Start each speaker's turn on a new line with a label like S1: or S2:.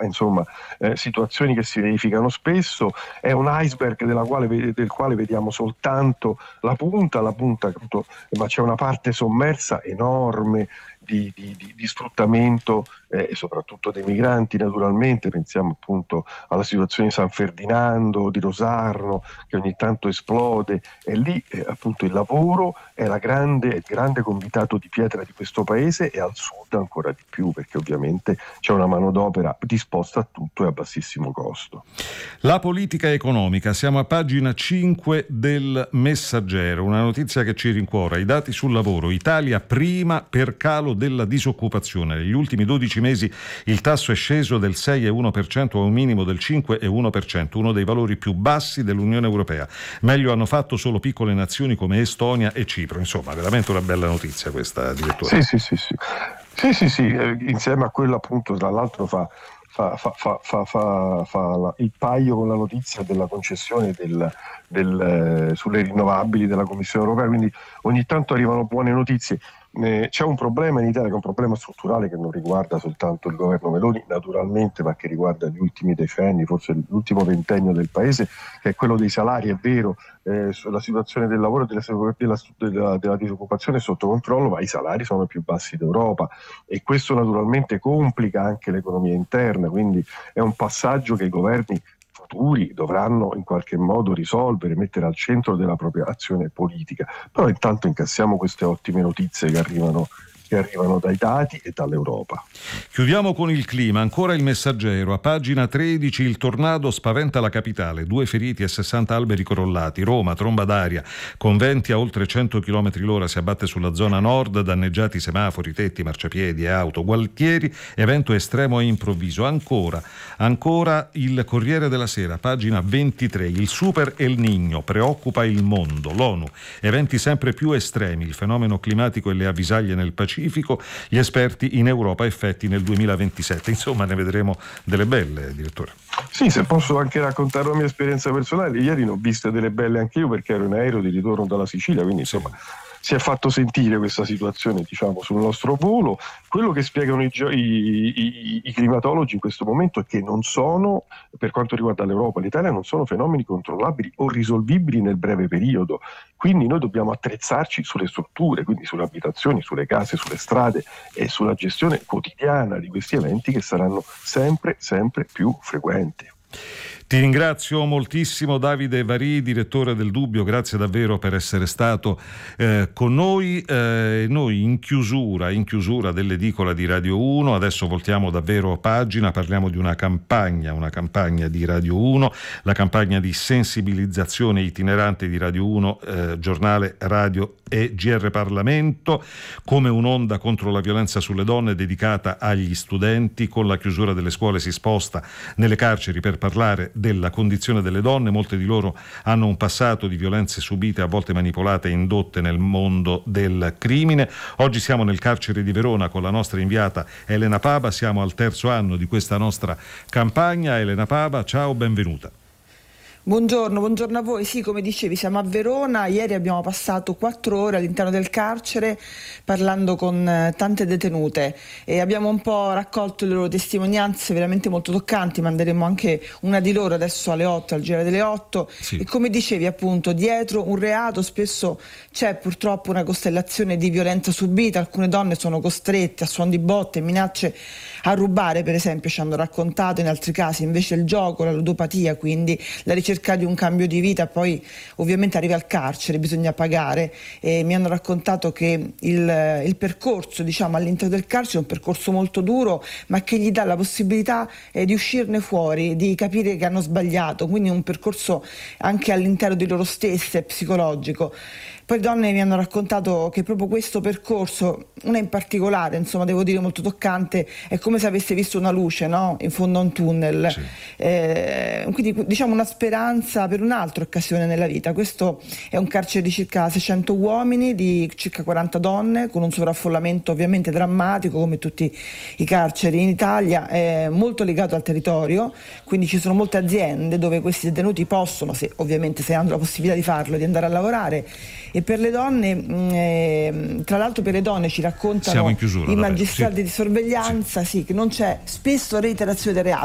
S1: insomma situazioni che si verificano spesso. È un iceberg del quale vediamo soltanto la punta appunto, ma c'è una parte sommersa enorme di sfruttamento e soprattutto dei migranti, naturalmente. Pensiamo appunto alla situazione di San Ferdinando, di Rosarno, che ogni tanto esplode, e lì appunto il lavoro è il grande convitato di pietra di questo paese, e al sud ancora di più, perché ovviamente c'è una manodopera disposta a tutto e a bassissimo costo.
S2: La politica economica, siamo a pagina 5 del Messaggero, una notizia che ci rincuora: i dati sul lavoro, Italia prima per calo della disoccupazione. Negli ultimi 12 mesi il tasso è sceso del 6,1% a un minimo del 5,1%, uno dei valori più bassi dell'Unione Europea. Meglio hanno fatto solo piccole nazioni come Estonia e Cipro. Insomma, veramente una bella notizia questa, direttore.
S1: Sì, insieme a quello appunto, tra l'altro fa il paio con la notizia della concessione sulle rinnovabili della Commissione Europea, quindi ogni tanto arrivano buone notizie. C'è un problema in Italia, che è un problema strutturale, che non riguarda soltanto il governo Meloni naturalmente, ma che riguarda gli ultimi decenni, forse l'ultimo ventennio del paese, che è quello dei salari. È vero, la situazione del lavoro e della disoccupazione è sotto controllo, ma i salari sono i più bassi d'Europa, e questo naturalmente complica anche l'economia interna, quindi è un passaggio che i governi futuri dovranno in qualche modo risolvere, mettere al centro della propria azione politica. Però intanto incassiamo queste ottime notizie che arrivano dai dati e dall'Europa.
S2: Chiudiamo con il clima, ancora il Messaggero, a pagina 13: il tornado spaventa la capitale, 2 feriti e 60 alberi crollati. Roma, tromba d'aria con venti a oltre 100 km l'ora, si abbatte sulla zona nord, danneggiati semafori, tetti, marciapiedi e auto. Gualtieri, evento estremo e improvviso. Ancora il Corriere della Sera, pagina 23: il super El Niño preoccupa il mondo, l'ONU, eventi sempre più estremi, il fenomeno climatico e le avvisaglie nel Pacifico, gli esperti in Europa, effetti nel 2027. Insomma, ne vedremo delle belle, direttore.
S1: Sì, se posso anche raccontare la mia esperienza personale, ieri ne ho viste delle belle anche io, perché ero in aereo di ritorno dalla Sicilia, quindi insomma si è fatto sentire questa situazione, diciamo, sul nostro volo. Quello che spiegano i climatologi in questo momento è che non sono, per quanto riguarda l'Europa e l'Italia, non sono fenomeni controllabili o risolvibili nel breve periodo. Quindi noi dobbiamo attrezzarci sulle strutture, quindi sulle abitazioni, sulle case, sulle strade, e sulla gestione quotidiana di questi eventi, che saranno sempre più frequenti.
S2: Ti ringrazio moltissimo, Davide Varì, direttore del Dubbio, grazie davvero per essere stato con noi. Noi in chiusura dell'edicola di Radio 1, adesso voltiamo davvero pagina, parliamo di una campagna di Radio 1, la campagna di sensibilizzazione itinerante di Radio 1, giornale radio e GR Parlamento, come un'onda contro la violenza sulle donne, dedicata agli studenti. Con la chiusura delle scuole si sposta nelle carceri per parlare della condizione delle donne. Molte di loro hanno un passato di violenze subite, a volte manipolate e indotte nel mondo del crimine. Oggi siamo nel carcere di Verona con la nostra inviata Elena Paba, siamo al 3° anno di questa nostra campagna. Elena Paba, ciao, benvenuta.
S3: Buongiorno a voi. Sì, come dicevi, siamo a Verona. Ieri abbiamo passato 4 ore all'interno del carcere parlando con tante detenute, e abbiamo un po' raccolto le loro testimonianze veramente molto toccanti. Manderemo anche una di loro adesso alle 8, al giro delle 8. Sì. E come dicevi, appunto, dietro un reato spesso c'è purtroppo una costellazione di violenza subita. Alcune donne sono costrette a suon di botte e minacce a rubare, per esempio, ci hanno raccontato. In altri casi invece il gioco, la ludopatia, quindi la ricerca di un cambio di vita, poi ovviamente arriva al carcere, bisogna pagare, e mi hanno raccontato che il percorso, diciamo, all'interno del carcere è un percorso molto duro, ma che gli dà la possibilità di uscirne fuori, di capire che hanno sbagliato, quindi un percorso anche all'interno di loro stesse, psicologico. Poi donne mi hanno raccontato che proprio questo percorso, una in particolare, insomma, devo dire molto toccante, è come se avesse visto una luce, no? In fondo a un tunnel. Sì. Quindi diciamo una speranza per un'altra occasione nella vita. Questo è un carcere di circa 600 uomini, di circa 40 donne, con un sovraffollamento ovviamente drammatico, come tutti i carceri in Italia, molto legato al territorio, quindi ci sono molte aziende dove questi detenuti possono, ovviamente se hanno la possibilità di farlo, di andare a lavorare. E per le donne, tra l'altro per le donne ci raccontano i magistrati di sorveglianza, sì, che non c'è spesso reiterazione del reato.